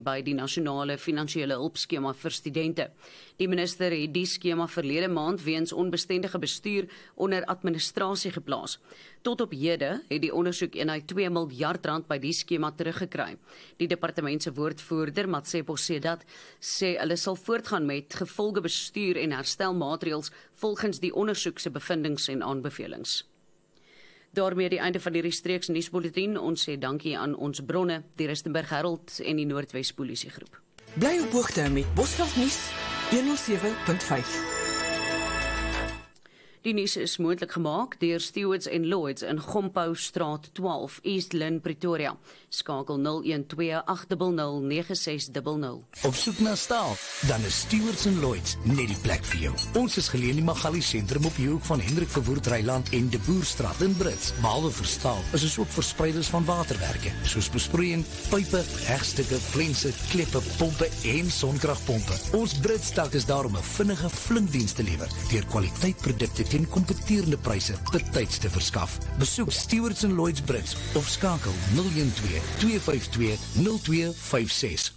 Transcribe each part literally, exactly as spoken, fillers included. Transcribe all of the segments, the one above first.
by die nasionale finansiële hulpskema vir studente. Die minister het die skema verlede maand weens onbestendige bestuur onder administrasie geplaas. Tot op hede het die ondersoekeenheid twee miljard rand by die skema teruggekry. Die departement se woordvoerder, Matsepo Sedat, sê hulle sal voortgaan met gevolge bestuur en herstelmaatreëls volgens die ondersoek se bevindings en aanbevelings. Daarmee die einde van die streeks nuusbulletin. Ons sê dankie aan ons bronne, die Rustenburg Herald en die Noordwes Polisiegroep. Bly op hoogte met Bosveld nuus honderd sewe punt vyf. Die nuus is moontlik gemaak deur Stewards en Lloyds in Gompo Straat twaalf, East Lynn, Pretoria. Skakel nul een twee agt nul nul nege ses nul nul. Op soek na staal, dan is Stewards en Lloyds net die plek vir jou. Ons is geleë in die Magali sentrum op die hoek van Hendrik Verwoerd Ryland en De Boerstraat in Brits. Behalwe vir staal, is ons ook verspreiders van waterwerke, soos besproeiing, pype, hegstukke, flense, kleppe, pompe en sonkragpompe. Ons Britstak is daarom 'n vinnige, flink diens te lewer, deur kwaliteitprodukte teen kompeterende pryse betyds te verskaf. Besoek Stewards en Lloyds Brits of skakel nul een twee twee vyf twee nul twee vyf ses.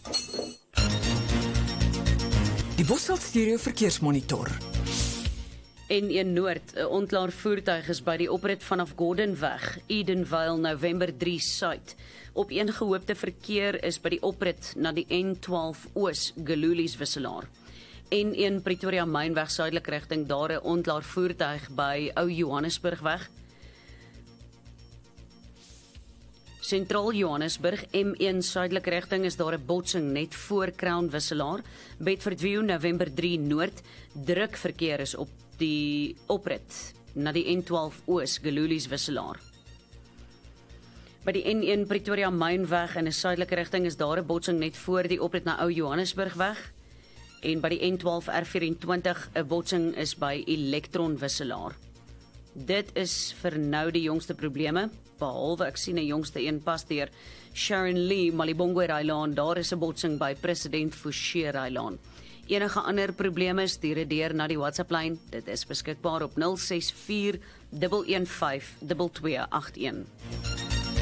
Die Bosveld Stereo Verkeersmonitor. N een Noord, 'n ontlaar voertuig is by die oprit vanaf Gordonweg, Edenvale, November drie Suid. Op een gehoopte verkeer is by die oprit na die N twaalf Oos, Galulies wisselaar. N een Pretoria Mynweg suidelik rigting, daar 'n ontlaar voertuig by Ou Johannesburgweg. Sentraal Johannesburg, M een suidelik rigting, is daar 'n botsing net voor Crown wisselaar. Bedfordview, November drie Noord, druk verkeer is op die oprit na die N twaalf Oos, Galulies wisselaar. By die N een Pretoria Mynweg in 'n suidelike rigting is daar 'n botsing net voor die oprit na Ou Johannesburgweg. En by die N twaalf R vyf-en-twintig 'n botsing is by Elektron wisselaar. Dit is vir nou die jongste probleme, behalwe ek sien 'n jongste een pas deur Sharon Lee, Malibongwe Rylaan, daar is 'n botsing by President Fouché Rylaan. Enige ander probleme stuur deur na die WhatsApp-lyn, dit is beskikbaar op nul ses vier een een vyf twee twee agt een.